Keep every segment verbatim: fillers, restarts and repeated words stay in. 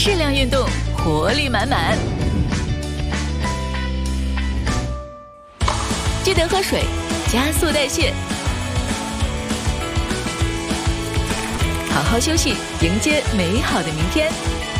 适量运动，活力满满。记得喝水，加速代谢。好好休息，迎接美好的明天。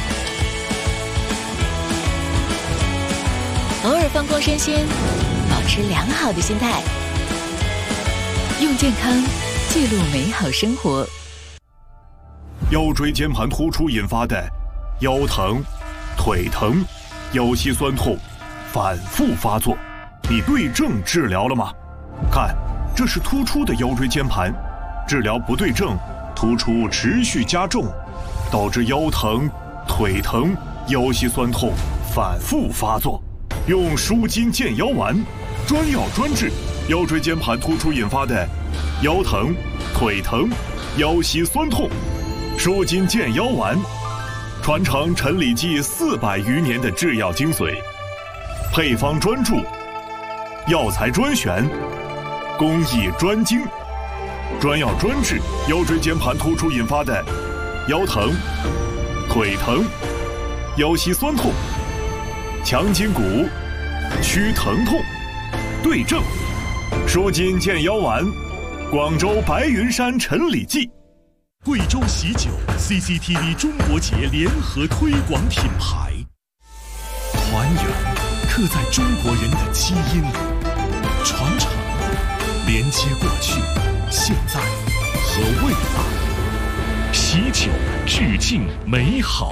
偶尔放空身心，保持良好的心态，用健康记录美好生活。 腰椎间盘突出引发的腰疼、腿疼、腰膝酸痛反复发作，你对症治疗了吗？看，这是突出的腰椎间盘，治疗不对症，突出持续加重，导致腰疼、腿疼、腰膝酸痛反复发作。用舒筋健腰丸，专药专治腰椎间盘突出引发的腰疼、腿疼、腰膝酸痛。舒筋健腰丸，传承陈李济四百余年的制药精髓，配方专注，药材专选，工艺专精，专药专治腰椎间盘突出引发的腰疼、腿疼、腰膝酸痛，强筋骨，祛疼痛，对症，舒筋健腰丸，广州白云山陈李济。 贵州喜酒 C C T V 中国节联合推广品牌，团圆刻在中国人的基因，传承连接过去、现在和未来，喜酒致敬美好。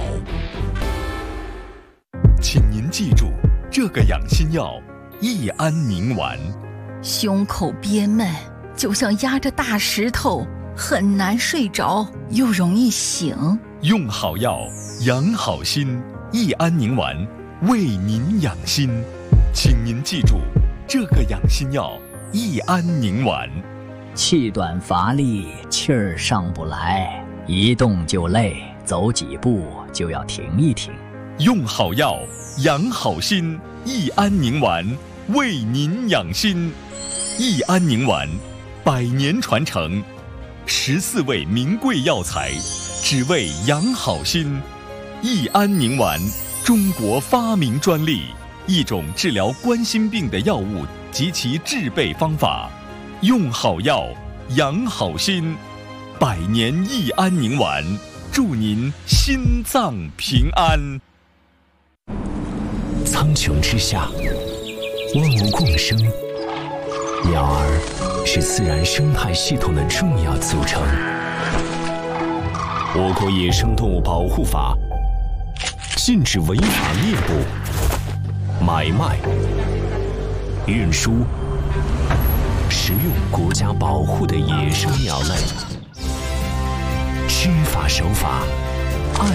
请您记住这个养心药益安宁丸。 胸口憋闷，就像压着大石头，很难睡着，又容易醒。 用好药，养好心，益安宁丸为您养心。请您记住这个养心药益安宁丸。 气短乏力，气儿上不来，一动就累，走几步就要停一停。 用好药，养好心，益安宁丸为您养心。益安宁丸，百年传承，十四味名贵药材，只为养好心。益安宁丸，中国发明专利，一种治疗冠心病的药物及其制备方法。用好药，养好心，百年益安宁丸，祝您心脏平安。 苍穹之下，万物共生，鸟儿是自然生态系统的重要组成。我国野生动物保护法禁止违法猎捕、买卖、运输、食用国家保护的野生鸟类。知法守法，